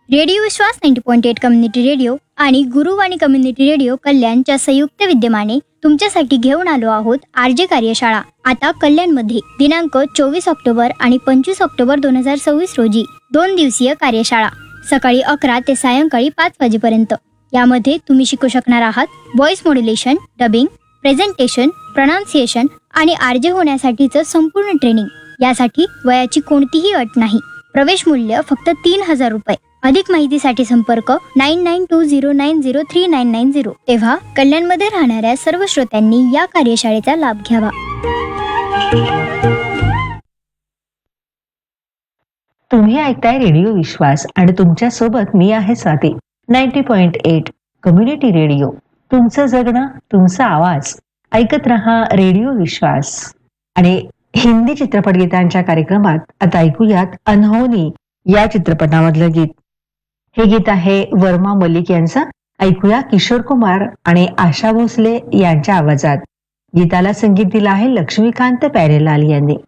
Radio विश्वास 90.8 community radio आणि गुरुवाणी community radio कल्याणच्या संयुक्त विद्यमाने तुमच्यासाठी घेऊन आलो आहोत आरजे कार्यशाळा. आता कल्याणमध्ये दिनांक 24 ऑक्टोबर आणि 25 ऑक्टोबर 2026 रोजी 2 दिवसीय कार्यशाळा सकाळी 11 ते सायंकाळी 5 वाजेपर्यंत. यामध्ये तुम्ही शिकू शकणार आहात voice modulation, dubbing, presentation, pronunciation आणि आरजे होण्यासाठीचं संपूर्ण ट्रेनिंग. यासाठी वयाची कोणतीही अट नाही. प्रवेश मूल्य फक्त 3,000 रुपये. अधिक माहितीसाठी संपर्क 9920903990. तेव्हा कल्याणमध्ये राहणाऱ्या सर्व श्रोत्यांनी या कार्यशाळेचा लाभ घ्यावा. तुम्ही ऐकताय रेडिओ विश्वास आणि तुमच्या सोबत मी आहे स्वाती. 90.8 कम्युनिटी रेडिओ, तुमचं जगणं तुमचा आवाज. ऐकत रहा रेडिओ विश्वास. आणि हिंदी चित्रपट गीतांच्या कार्यक्रमात आता ऐकूयात अनहोनी या चित्रपटामधलं गीत. हे गीत आहे वर्मा मलिक यांचं. ऐकूया किशोर कुमार आणि आशा भोसले यांच्या आवाजात. गीताला संगीत दिलं आहे लक्ष्मीकांत प्यारेलाल यांनी.